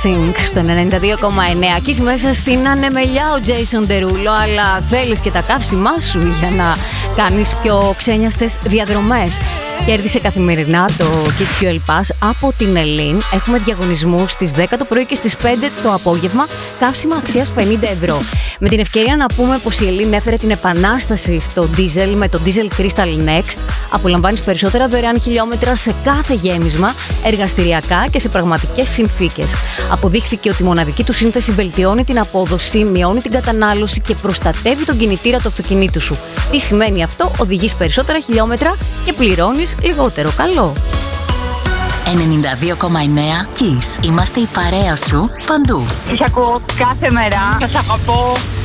Dancing στο 92,9. Κι μέσα στην ανεμελιά ο Jason Derulo, αλλά θέλεις και τα καύσιμά σου για να κάνεις πιο ξένιαστες διαδρομές. Κέρδισε καθημερινά το Kiss Fuel Pass από την Ελλήν. Έχουμε διαγωνισμούς στις 10 το πρωί και στις 5 το απόγευμα, καύσιμα αξίας 50 ευρώ. Με την ευκαιρία να πούμε πως η Ελλήν έφερε την επανάσταση στο diesel με το Diesel Crystal Next. Απολαμβάνεις περισσότερα δωρεάν χιλιόμετρα σε κάθε γέμισμα, εργαστηριακά και σε πραγματικές συνθήκες. Αποδείχθηκε ότι η μοναδική του σύνθεση βελτιώνει την απόδοση, μειώνει την κατανάλωση και προστατεύει τον κινητήρα του αυτοκινήτου σου. Τι σημαίνει αυτό? Οδηγείς περισσότερα χιλιόμετρα και πληρώνεις λιγότερο. Καλό! 92,9 Kiss. Είμαστε η παρέα σου παντού. Σας ακούω κάθε μέρα. Σας αγαπώ.